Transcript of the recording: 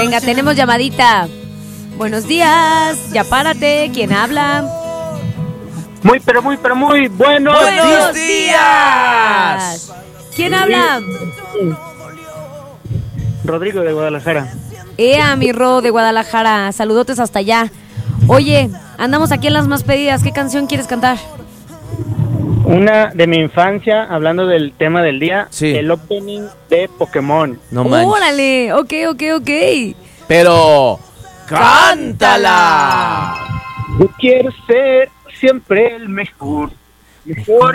Venga, tenemos llamadita. Buenos días, ya párate, ¿quién habla? Muy buenos días. ¿Quién habla? Rodrigo de Guadalajara. Ea, mi Ro de Guadalajara, saludotes hasta allá. Oye, andamos aquí en las más pedidas, ¿qué canción quieres cantar? Una de mi infancia, hablando del tema del día, Sí. el opening de Pokémon. No manches. Órale, ok. Pero cántala. Yo quiero ser siempre el mejor